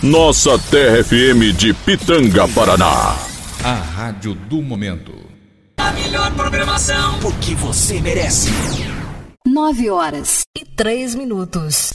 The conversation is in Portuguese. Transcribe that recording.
Nossa Terra FM de Pitanga, Paraná. A rádio do momento. A melhor programação, porque você merece. 9h03.